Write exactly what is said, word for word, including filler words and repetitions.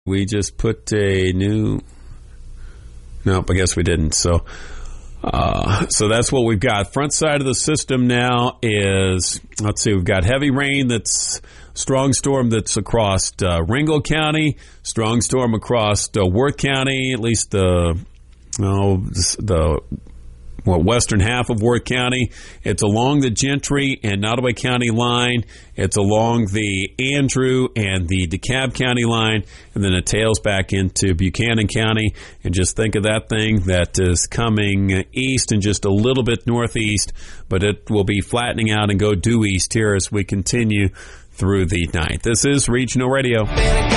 we just put a new... Nope, I guess we didn't. So, uh, so that's what we've got. Front side of the system now is, let's see, we've got heavy rain that's strong storm that's across uh, Ringgold County, strong storm across uh, Worth County, at least the, oh, the well, western half of Worth County. It's along the Gentry and Nottoway County line. It's along the Andrew and the DeKalb County line, and then it tails back into Buchanan County. And just think of that thing that is coming east and just a little bit northeast, but it will be flattening out and go due east here as we continue through the night. This is Regional Radio.